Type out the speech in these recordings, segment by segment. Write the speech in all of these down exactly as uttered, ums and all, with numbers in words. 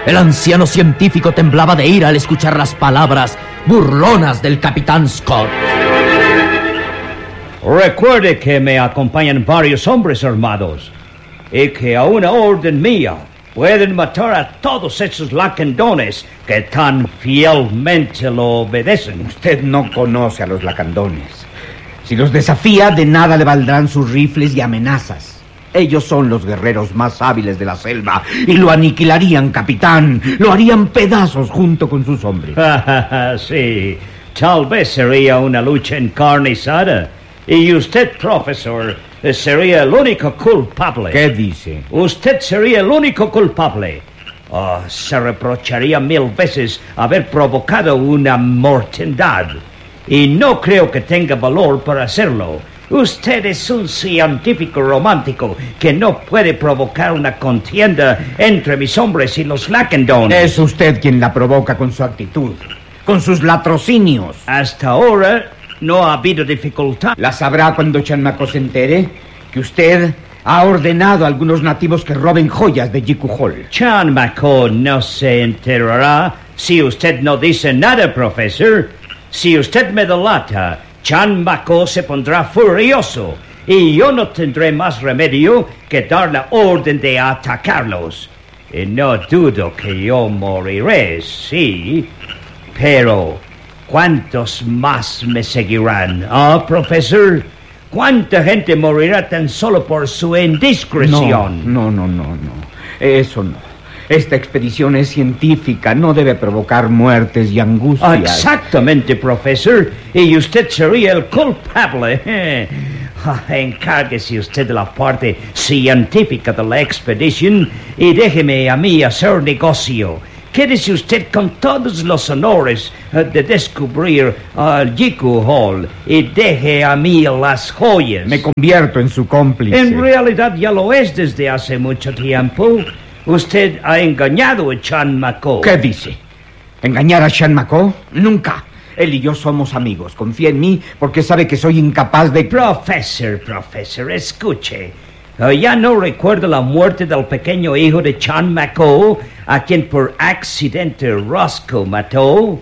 El anciano científico temblaba de ira al escuchar las palabras burlonas del capitán Scott. Recuerde que me acompañan varios hombres armados y que a una orden mía pueden matar a todos esos lacandones que tan fielmente lo obedecen. Usted no conoce a los lacandones. Si los desafía, de nada le valdrán sus rifles y amenazas. Ellos son los guerreros más hábiles de la selva y lo aniquilarían, capitán. Lo harían pedazos junto con sus hombres. Sí, tal vez sería una lucha encarnizada. Y usted, profesor, sería el único culpable. ¿Qué dice? Usted sería el único culpable. Oh, se reprocharía mil veces haber provocado una mortandad. Y no creo que tenga valor para hacerlo. Usted es un científico romántico que no puede provocar una contienda entre mis hombres y los lacandones. Es usted quien la provoca con su actitud, con sus latrocinios. Hasta ahora no ha habido dificultad. La sabrá cuando Chanmaco se entere que usted ha ordenado a algunos nativos que roben joyas de Jiku Hall. Chanmaco no se enterará si usted no dice nada, profesor. Si usted me delata, Chanmaco se pondrá furioso y yo no tendré más remedio que dar la orden de atacarlos. Y no dudo que yo moriré, sí, pero ¿cuántos más me seguirán? ¿Ah, profesor? ¿Cuánta gente morirá tan solo por su indiscreción? No, no, no, no, no. Eso no. Esta expedición es científica, no debe provocar muertes y angustias. Exactamente, profesor. Y usted sería el culpable. Encárguese usted de la parte científica de la expedición y déjeme a mí hacer negocio. Quédese usted con todos los honores uh, de descubrir al uh, Jiku Hall y deje a mí las joyas. Me convierto en su cómplice. En realidad ya lo es desde hace mucho tiempo. Usted ha engañado a Chanmaco. ¿Qué dice? ¿Engañar a Chanmaco? Nunca. Él y yo somos amigos. Confía en mí porque sabe que soy incapaz de... Profesor, profesor, escuche. Uh, ya no recuerdo la muerte del pequeño hijo de Chanmaco, a quien por accidente Roscoe mató.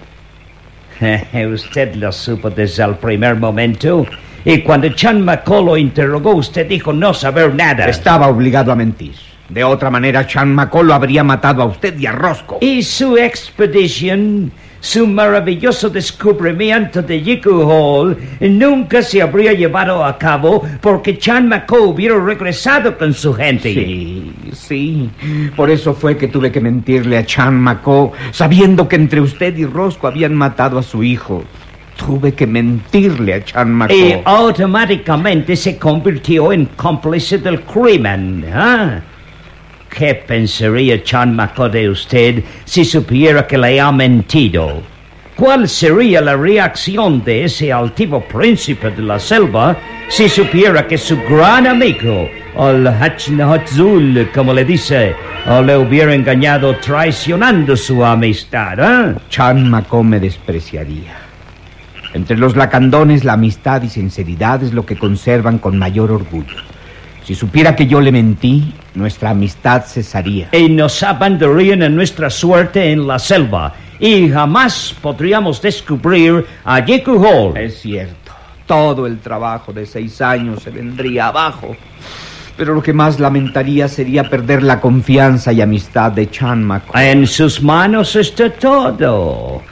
Usted lo supo desde el primer momento. Y cuando Chanmaco lo interrogó, usted dijo no saber nada. Estaba obligado a mentir. De otra manera, Chanmaco lo habría matado a usted y a Roscoe. Y su expedición, su maravilloso descubrimiento de Jiku Hall, nunca se habría llevado a cabo porque Chanmaco hubiera regresado con su gente. Sí, sí. Por eso fue que tuve que mentirle a Chanmaco, sabiendo que entre usted y Roscoe habían matado a su hijo. Tuve que mentirle a Chanmaco. Y automáticamente se convirtió en cómplice del crimen, ¿ah? ¿eh? ¿Qué pensaría Chanmaco de usted si supiera que le ha mentido? ¿Cuál sería la reacción de ese altivo príncipe de la selva si supiera que su gran amigo, el Hachnahatzul, como le dice, le hubiera engañado traicionando su amistad? ¿eh? Chanmaco me despreciaría. Entre los lacandones, la amistad y sinceridad es lo que conservan con mayor orgullo. Si supiera que yo le mentí, nuestra amistad cesaría. Y nos abandonarían en nuestra suerte en la selva. Y jamás podríamos descubrir a Jiku Hall. Es cierto. Todo el trabajo de seis años se vendría abajo. Pero lo que más lamentaría sería perder la confianza y amistad de Chanmaco. En sus manos está todo.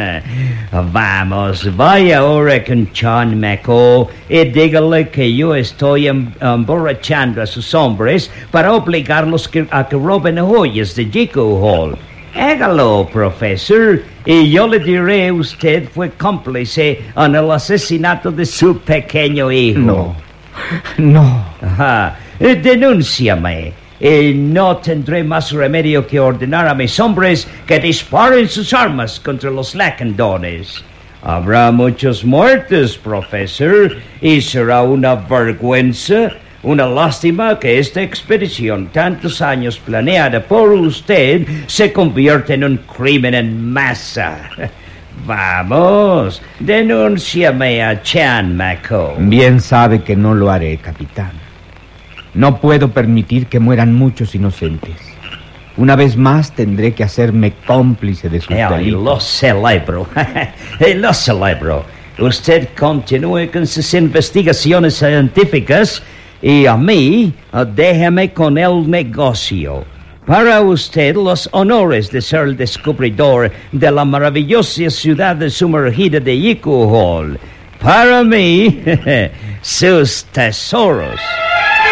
Vamos, vaya ahora con Chanmaco y dígale que yo estoy em- emborrachando a sus hombres para obligarlos que- a que roben joyas de Jiku Hall. Hágalo, profesor, y yo le diré a usted fue cómplice en el asesinato de su pequeño hijo. No, no. Ajá. Denúnciame. Y no tendré más remedio que ordenar a mis hombres que disparen sus armas contra los lacandones. Habrá muchos muertos, profesor, y será una vergüenza, una lástima que esta expedición, tantos años planeada por usted, se convierta en un crimen en masa. Vamos, denúnciame a Chanmaco. Bien sabe que no lo haré, capitán. No puedo permitir que mueran muchos inocentes. Una vez más tendré que hacerme cómplice de sus Eh, delitos. lo celebro. Eh, lo celebro. Usted continúe con sus investigaciones científicas y a mí, eh, déjeme con el negocio. Para usted, los honores de ser el descubridor de la maravillosa ciudad sumergida de Yiku Hall. Para mí, sus tesoros.